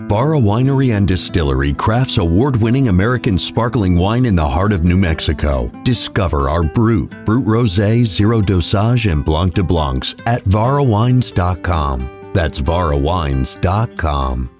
Vara Winery and Distillery crafts award-winning American sparkling wine in the heart of New Mexico. Discover our Brut Rosé, Zero Dosage, and Blanc de Blancs at varawines.com. That's varawines.com.